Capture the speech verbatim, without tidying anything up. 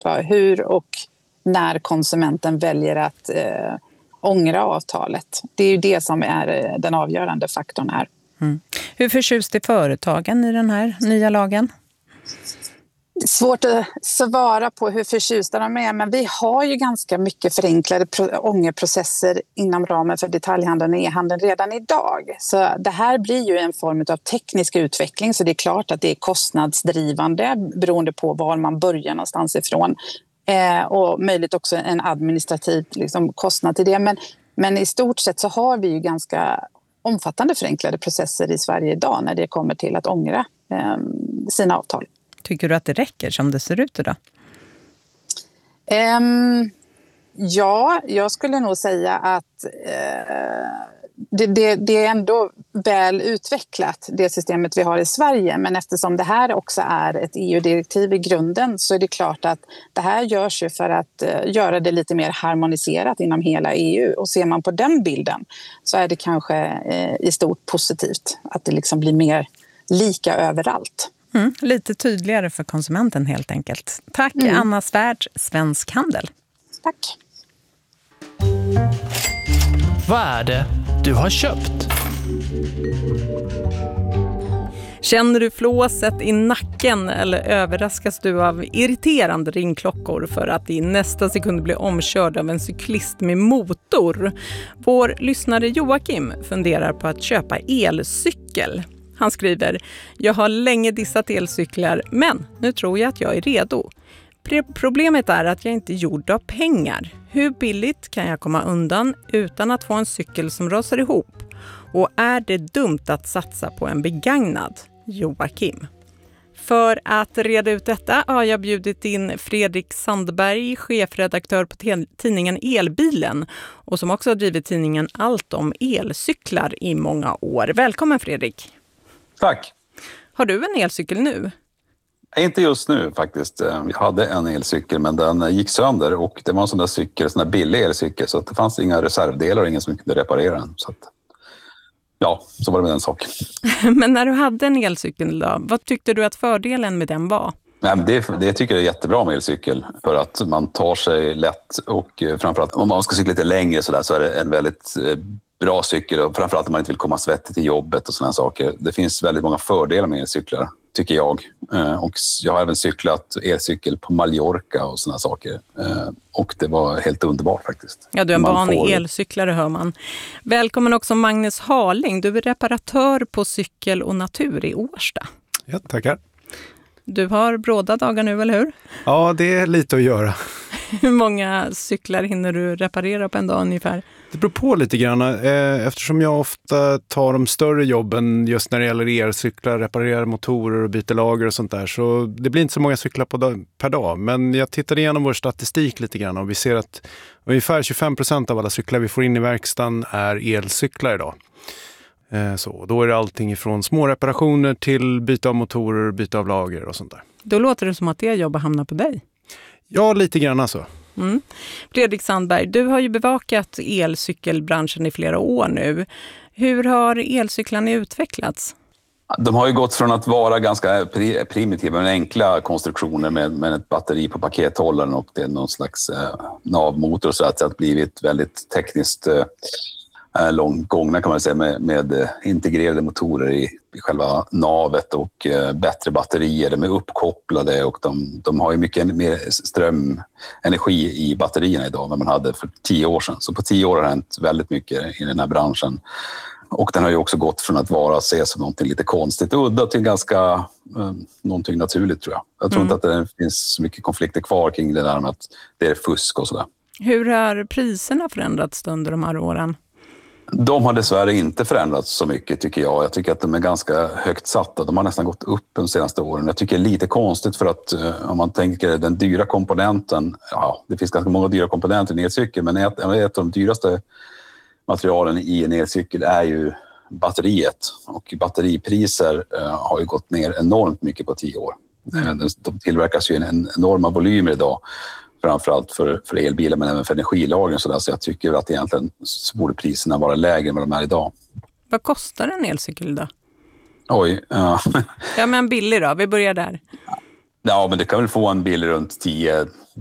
hur och när konsumenten väljer att eh, ångra avtalet. Det är ju det som är den avgörande faktorn här. Mm. Hur förtjust är företagen i den här nya lagen? Svårt att svara på hur förtjusta de är, men vi har ju ganska mycket förenklade ångerprocesser inom ramen för detaljhandeln och e-handeln redan idag. Så det här blir ju en form av teknisk utveckling, så det är klart att det är kostnadsdrivande beroende på var man börjar någonstans ifrån. Eh, och möjligt också en administrativ liksom, kostnad till det. Men, men i stort sett så har vi ju ganska omfattande förenklade processer i Sverige idag när det kommer till att ångra eh, sina avtal. Tycker du att det räcker som det ser ut idag? Um, ja, jag skulle nog säga att uh, det, det, det är ändå väl utvecklat, det systemet vi har i Sverige. Men eftersom det här också är ett E U-direktiv i grunden så är det klart att det här görs ju för att uh, göra det lite mer harmoniserat inom hela E U. Och ser man på den bilden så är det kanske uh, i stort positivt att det liksom blir mer lika överallt. Mm, lite tydligare för konsumenten helt enkelt. Tack mm. Anna Svärd, Svensk Handel. Tack. Vad är det du har köpt? Känner du flåset i nacken eller överraskas du av irriterande ringklockor för att i nästa sekund bli omkörd av en cyklist med motor? Vår lyssnare Joakim funderar på att köpa elcykel. Han skriver, jag har länge dissat elcyklar men nu tror jag att jag är redo. Problemet är att jag inte är gjord av pengar. Hur billigt kan jag komma undan utan att få en cykel som rasar ihop? Och är det dumt att satsa på en begagnad? Joakim. För att reda ut detta har jag bjudit in Fredrik Sandberg, chefredaktör på t- tidningen Elbilen och som också har drivit tidningen Allt om elcyklar i många år. Välkommen Fredrik! Tack. Har du en elcykel nu? Inte just nu faktiskt. Jag hade en elcykel men den gick sönder och det var en sån där cykel, sån där billig elcykel så att det fanns inga reservdelar och ingen som kunde reparera den. Så att, ja, så var det med den saken. Men när du hade en elcykel då, vad tyckte du att fördelen med den var? Nej, men det, det tycker jag är jättebra med elcykel för att man tar sig lätt och framförallt om man ska cykla lite längre så, där, så är det en väldigt bra cykel och framförallt om man inte vill komma svettigt till jobbet och sådana saker. Det finns väldigt många fördelar med elcyklar, tycker jag. Och jag har även cyklat elcykel på Mallorca och sådana saker. Och det var helt underbart faktiskt. Ja, du är en man van får... elcyklare hör man. Välkommen också Magnus Harling. Du är reparatör på Cykel och Natur i Årsta. Ja, tackar. Du har bråda dagar nu, eller hur? Ja, det är lite att göra. Hur många cyklar hinner du reparera på en dag ungefär? Det beror på lite grann. Eftersom jag ofta tar de större jobben just när det gäller elcyklar, reparerar motorer och byter lager och sånt där. Så det blir inte så många cyklar på dag, per dag. Men jag tittade igenom vår statistik lite grann och vi ser att ungefär tjugofem procent av alla cyklar vi får in i verkstaden är elcyklar idag. Så då är det allting ifrån små reparationer till byte av motorer, byte av lager och sånt där. Då låter det som att det jobb hamnar på dig. Ja, lite grann alltså. Mm. Fredrik Sandberg, du har ju bevakat elcykelbranschen i flera år nu. Hur har elcyklarna utvecklats? De har ju gått från att vara ganska primitiva men enkla konstruktioner med, med ett batteri på pakethållaren och det är någon slags eh, navmotor och så att det har blivit väldigt tekniskt eh, långt gångna kan man säga med, med integrerade motorer i, i själva navet och eh, bättre batterier, de är uppkopplade och de, de har ju mycket mer strömenergi i batterierna idag än vad man hade för tio år sedan. Så på tio år har det hänt väldigt mycket i den här branschen. Och den har ju också gått från att vara ses som någonting lite konstigt och udda till ganska eh, någonting naturligt tror jag. Jag tror mm. inte att det finns så mycket konflikter kvar kring det där med att det är fusk och sådär. Hur har priserna förändrats under de här åren? De har dessvärre inte förändrats så mycket tycker jag. Jag tycker att de är ganska högt satta. De har nästan gått upp de senaste åren. Jag tycker det är lite konstigt för att om man tänker den dyra komponenten, ja det finns ganska många dyra komponenter i en elcykel men ett, ett av de dyraste materialen i en elcykel är ju batteriet. Och batteripriser eh, har ju gått ner enormt mycket på tio år. Mm. De, de tillverkas ju en enorma volymer idag. Framförallt för, för elbilar men även för energilagring. Så, där. Så jag tycker att egentligen så borde priserna vara lägre än vad de är idag. Vad kostar en elcykel då? Oj. Uh. Ja men billig då, vi börjar där. Ja, men det kan väl få en bil runt tio